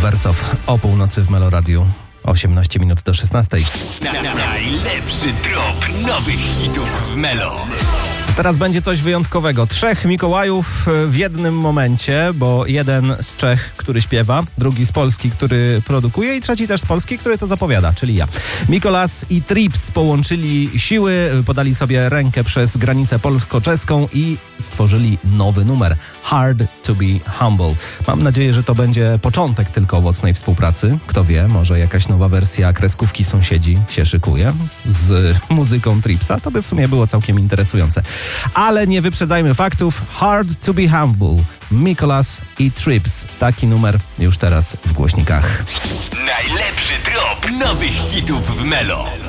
Wersow o północy w Meloradiu. 18 minut do 16. Najlepszy drop nowych hitów w Melo. Teraz będzie coś wyjątkowego. 3 Mikołajów w jednym momencie, bo jeden z Czech, który śpiewa, drugi z Polski, który produkuje i trzeci też z Polski, który to zapowiada, czyli ja. Mikolas i Trips połączyli siły, podali sobie rękę przez granicę polsko-czeską i stworzyli nowy numer. Hard to be humble. Mam nadzieję, że to będzie początek tylko owocnej współpracy. Kto wie, może jakaś nowa wersja kreskówki Sąsiedzi się szykuje z muzyką Tripsa. To by w sumie było całkiem interesujące. Ale nie wyprzedzajmy faktów. Hard to be humble. Mikolas i Trips. Taki numer już teraz w głośnikach. Najlepszy drop nowych hitów w Melo.